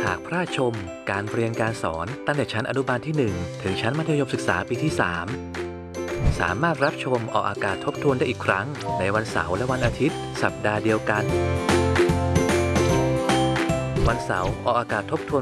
หากพลาดชมการเรียนการสอนตั้งแต่ชั้นอนุบาลที่ 1 ถึงชั้นมัธยมศึกษาปีที่ 3 สามารถรับชมออกอากาศทบทวนได้อีกครั้งในวันเสาร์และวันอาทิตย์สัปดาห์เดียวกันวันเสาร์ออกอากาศทบทวน